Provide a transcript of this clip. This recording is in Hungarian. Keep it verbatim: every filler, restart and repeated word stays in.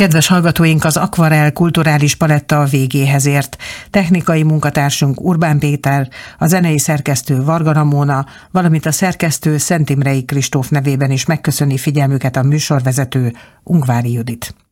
Kedves hallgatóink, az Akvarell kulturális paletta a végéhez ért. Technikai munkatársunk Urbán Péter, a zenei szerkesztő Varga Ramóna, valamint a szerkesztő Szent Imrei Kristóf nevében is megköszöni figyelmüket a műsorvezető Ungvári Judit.